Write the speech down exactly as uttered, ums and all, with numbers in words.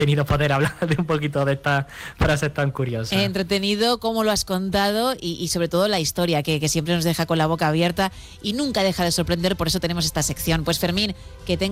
tenido poder hablar de un poquito de estas frases tan curiosas. Entretenido cómo lo has contado y, y sobre todo la historia que, que siempre nos deja con la boca abierta y nunca deja de sorprender, por eso tenemos esta sección. Pues Fermín, que tengas